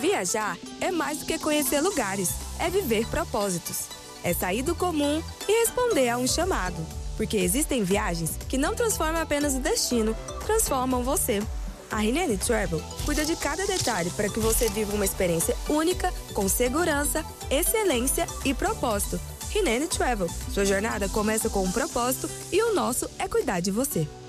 Viajar é mais do que conhecer lugares, é viver propósitos. É sair do comum e responder a um chamado. Porque existem viagens que não transformam apenas o destino, transformam você. A Rinene Travel cuida de cada detalhe para que você viva uma experiência única, com segurança, excelência e propósito. Rinene Travel, sua jornada começa com um propósito e o nosso é cuidar de você.